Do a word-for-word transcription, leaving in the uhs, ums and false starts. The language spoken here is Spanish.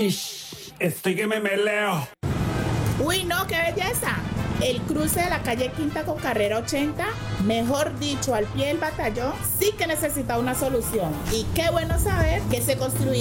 Ish, estoy que me meleo. Uy, no, qué belleza. El cruce de la calle Quinta con carrera ochenta, mejor dicho, al pie del batallón, sí que necesita una solución. Y qué bueno saber que se construye